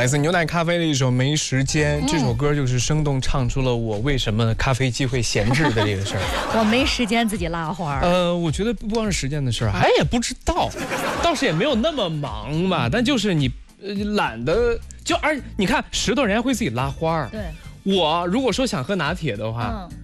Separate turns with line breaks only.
来自牛奶咖啡的一首《没时间》，这首歌就是生动唱出了我为什么咖啡机会闲置的这个事儿。
我没时间自己拉花。
我觉得不光是时间的事儿，还也不知道，倒是也没有那么忙吧，但就是你懒得你看石头人家会自己拉花儿。
对。
我如果说想喝拿铁的话，